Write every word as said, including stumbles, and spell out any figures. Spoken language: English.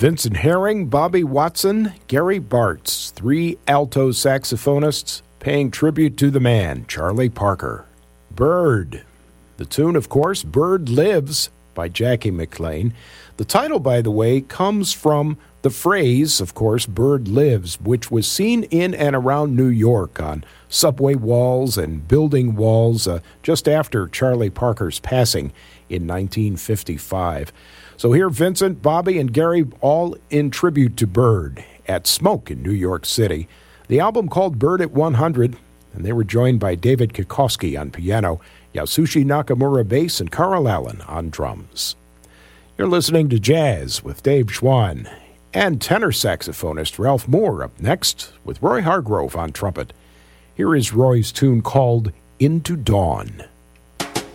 Vincent Herring, Bobby Watson, Gary Bartz, three alto saxophonists paying tribute to the man, Charlie Parker. Bird. The tune, of course, Bird Lives by Jackie McLean. The title, by the way, comes from the phrase, of course, Bird Lives, which was seen in and around New York on subway walls and building walls uh, just after Charlie Parker's passing in nineteen fifty-five. So here, Vincent, Bobby, and Gary all in tribute to Bird at Smoke in New York City. The album called Bird at one hundred, and they were joined by David Kikoski on piano, Yasushi Nakamura bass, and Carl Allen on drums. You're listening to Jazz with Dave Schwann, and tenor saxophonist Ralph Moore up next with Roy Hargrove on trumpet. Here is Roy's tune called Into Dawn.